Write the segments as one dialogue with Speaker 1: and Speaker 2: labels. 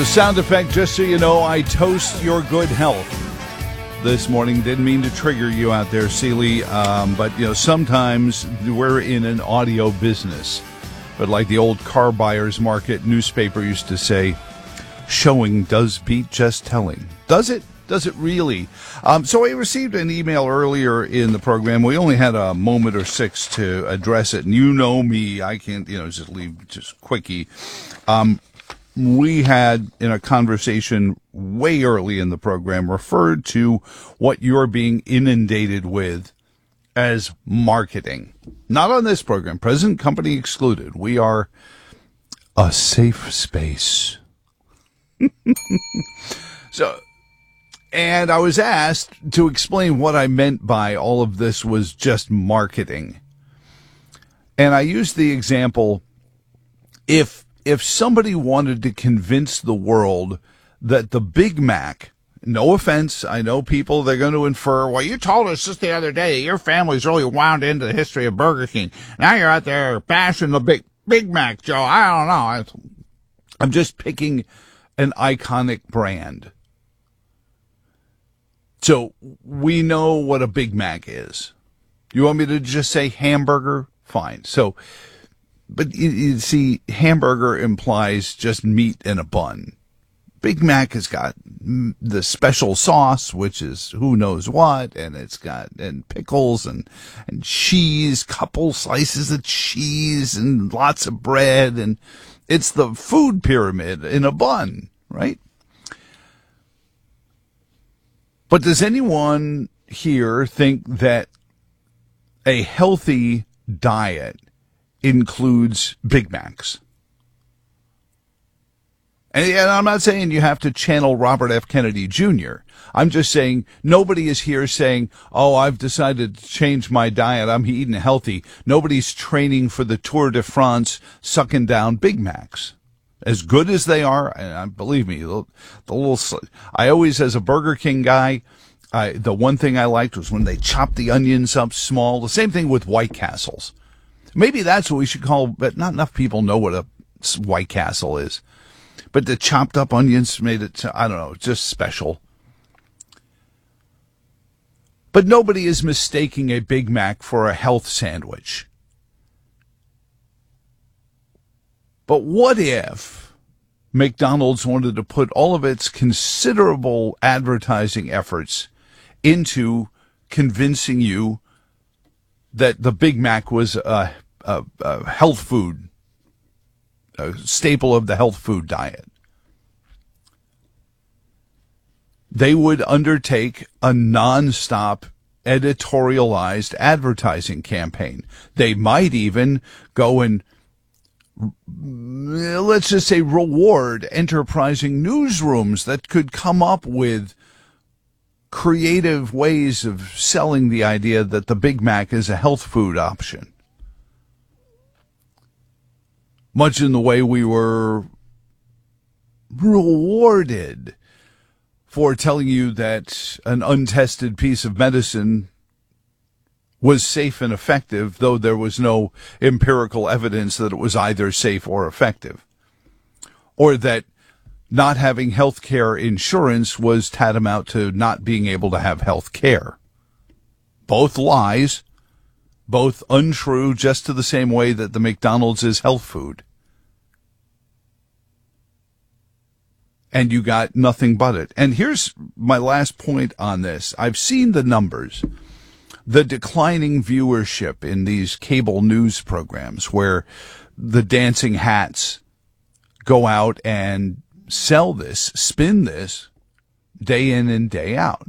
Speaker 1: The sound effect, just so you know, I toast your good health this morning. Didn't mean to trigger you out there, Seeley, but, sometimes we're in an audio business. But like the old car buyer's market newspaper used to say, showing does beat just telling. Does it? Does it really? So I received an email earlier in the program. We only had a moment or six to address it. And you know me, I can't, just leave just quickie. We had, in a conversation way early in the program, referred to what you're being inundated with as marketing. Not on this program. Present company excluded. We are a safe space. And I was asked to explain what I meant by all of this was just marketing. And I used the example, if somebody wanted to convince the world that the Big Mac, no offense, I know people, they're going to infer, well, you told us just the other day your family's really wound into the history of Burger King. Now you're out there bashing the Big Mac, Joe. I don't know. I'm just picking an iconic brand. So we know what a Big Mac is. You want me to just say hamburger? Fine. But you see, hamburger implies just meat in a bun. Big Mac has got the special sauce, which is who knows what, and it's got and pickles and cheese, couple slices of cheese and lots of bread, and it's the food pyramid in a bun, right? But does anyone here think that a healthy diet includes Big Macs? And I'm not saying you have to channel Robert F. Kennedy Jr. I'm just saying nobody is here saying, oh, I've decided to change my diet. I'm eating healthy. Nobody's training for the Tour de France sucking down Big Macs. As good as they are, and believe me, I always, as a Burger King guy, the one thing I liked was when they chopped the onions up small. The same thing with White Castles. Maybe that's what we should call, but not enough people know what a White Castle is. But the chopped up onions made it, I don't know, just special. But nobody is mistaking a Big Mac for a health sandwich. But what if McDonald's wanted to put all of its considerable advertising efforts into convincing you that the Big Mac was a health food, a staple of the health food diet? They would undertake a nonstop editorialized advertising campaign. They might even go and, let's just say, reward enterprising newsrooms that could come up with creative ways of selling the idea that the Big Mac is a health food option. Much in the way we were rewarded for telling you that an untested piece of medicine was safe and effective, though there was no empirical evidence that it was either safe or effective. Or that not having health care insurance was tantamount to not being able to have health care. Both lies, both untrue, just to the same way that the McDonald's is health food. And you got nothing but it. And here's my last point on this. I've seen the numbers. The declining viewership in these cable news programs where the dancing hats go out and sell this, spin this, day in and day out.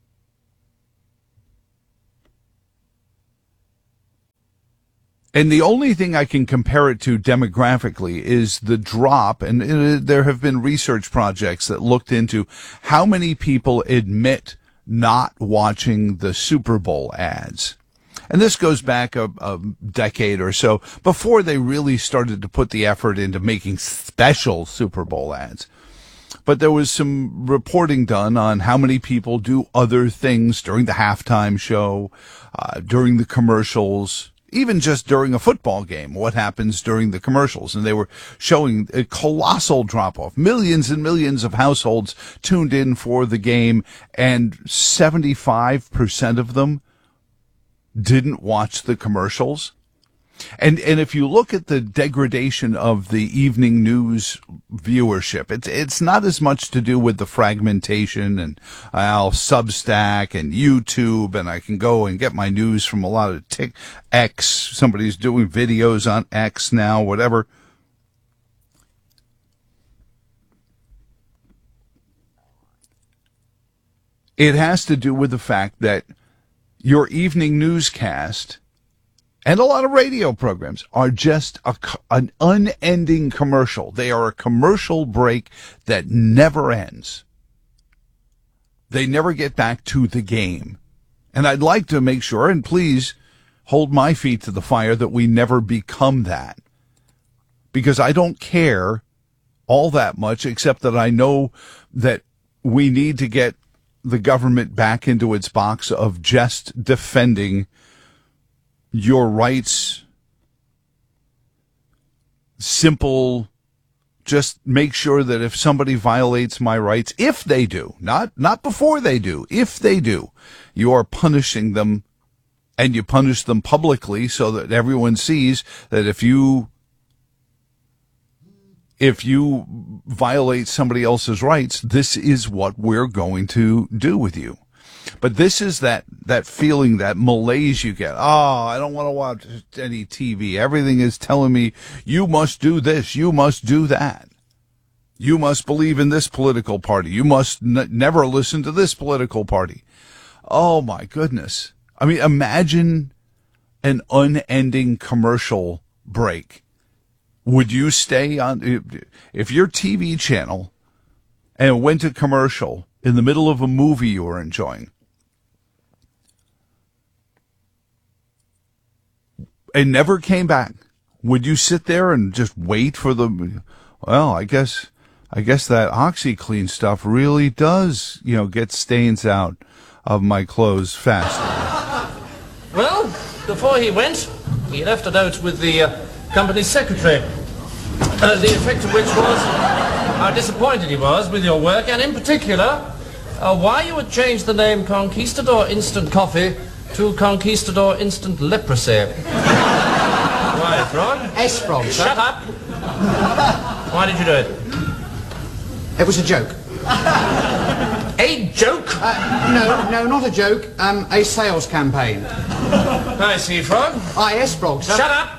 Speaker 1: And the only thing I can compare it to demographically is the drop, and there have been research projects that looked into how many people admit not watching the Super Bowl ads. And this goes back a decade or so before they really started to put the effort into making special Super Bowl ads. But there was some reporting done on how many people do other things during the halftime show, during the commercials, even just during a football game, what happens during the commercials. And they were showing a colossal drop-off. Millions and millions of households tuned in for the game, and 75% of them didn't watch the commercials. And if you look at the degradation of the evening news viewership, it's not as much to do with the fragmentation and Substack and YouTube, and I can go and get my news from a lot of X. Somebody's doing videos on X now, whatever. It has to do with the fact that your evening newscast and a lot of radio programs are just an unending commercial. They are a commercial break that never ends. They never get back to the game. And I'd like to make sure, and please hold my feet to the fire, that we never become that. Because I don't care all that much, except that I know that we need to get the government back into its box of just defending your rights. Simple, just make sure that if somebody violates my rights, if they do, not before they do, if they do, you are punishing them, and you punish them publicly so that everyone sees that if you violate somebody else's rights, this is what we're going to do with you. But this is that feeling, that malaise you get. Oh, I don't want to watch any TV. Everything is telling me, you must do this, you must do that. You must believe in this political party. You must never listen to this political party. Oh, my goodness. I mean, imagine an unending commercial break. Would you stay on, if your TV channel and went to commercial in the middle of a movie you were enjoying, and never came back, would you sit there and just wait for I guess that OxyClean stuff really does, get stains out of my clothes faster.
Speaker 2: Well, before he went, he left a note with the company secretary, the effect of which was how disappointed he was with your work, and in particular, why you had changed the name Conquistador Instant Coffee to Conquistador Instant Leprosy. Why, Frog?
Speaker 3: S-Frog, sir.
Speaker 2: Shut up! Why did you do it?
Speaker 3: It was a joke.
Speaker 2: A joke?
Speaker 3: No, not a joke. A sales campaign.
Speaker 2: I see, Frog.
Speaker 3: S-Frog, sir.
Speaker 2: Shut up!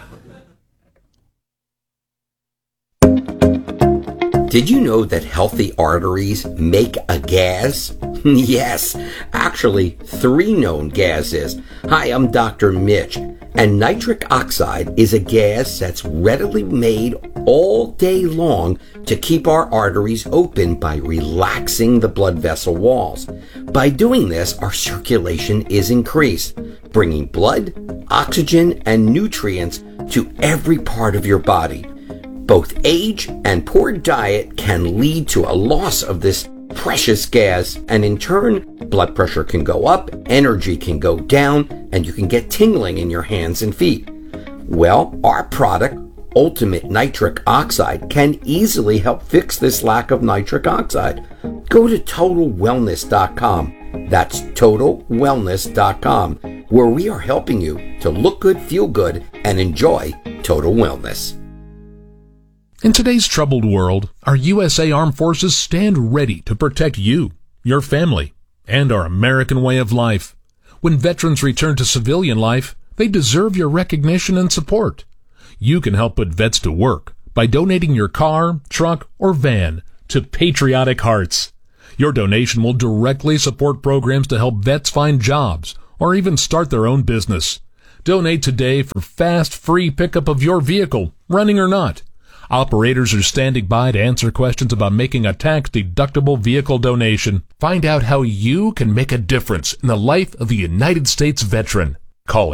Speaker 4: Did you know that healthy arteries make a gas? Yes, actually 3 known gases. Hi, I'm Dr. Mitch, and nitric oxide is a gas that's readily made all day long to keep our arteries open by relaxing the blood vessel walls. By doing this, our circulation is increased, bringing blood, oxygen, and nutrients to every part of your body. Both age and poor diet can lead to a loss of this precious gas, and in turn, blood pressure can go up, energy can go down, and you can get tingling in your hands and feet. Well, our product, Ultimate Nitric Oxide, can easily help fix this lack of nitric oxide. Go to TotalWellness.com. That's TotalWellness.com, where we are helping you to look good, feel good, and enjoy total wellness.
Speaker 5: In today's troubled world, our USA Armed Forces stand ready to protect you, your family, and our American way of life. When veterans return to civilian life, they deserve your recognition and support. You can help put vets to work by donating your car, truck, or van to Patriotic Hearts. Your donation will directly support programs to help vets find jobs or even start their own business. Donate today for fast, free pickup of your vehicle, running or not. Operators are standing by to answer questions about making a tax-deductible vehicle donation. Find out how you can make a difference in the life of a United States veteran. Call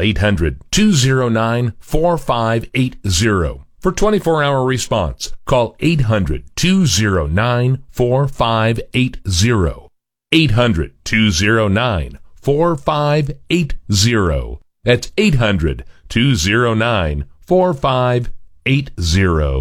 Speaker 5: 800-209-4580 for 24-hour response. Call 800-209-4580. 800-209-4580. That's 800 209-4580.